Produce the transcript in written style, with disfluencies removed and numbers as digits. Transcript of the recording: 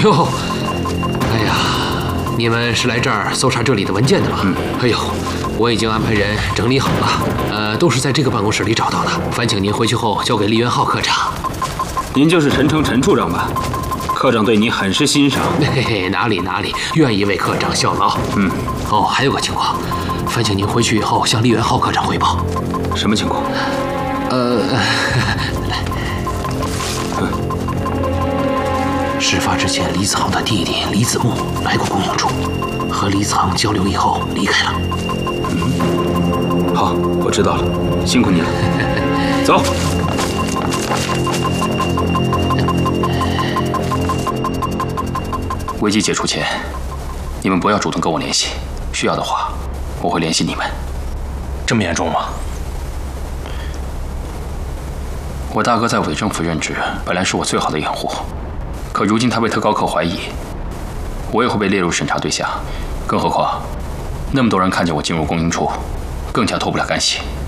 哟，哎呀，你们是来这儿搜查这里的文件的吗？哎呦，我已经安排人整理好了，都是在这个办公室里找到的。烦请您回去后交给厉元浩科长。 您就是陈诚陈处长吧？科长对你很是欣赏。 嘿嘿，哪里，愿意为科长效劳。哦，还有个情况，烦请您回去以后向厉元浩科长汇报。 什么情况？ 事发之前，李子航的弟弟李子木来过公用处，和李子航交流以后离开了。 好，我知道了，辛苦你了。走。危机解除前，你们不要主动跟我联系，需要的话，我会联系你们。 这么严重吗？ 我大哥在伪政府任职，本来是我最好的掩护，可如今他被特高课怀疑，我也会被列入审查对象。更何况，那么多人看见我进入公营处，更加脱不了干系。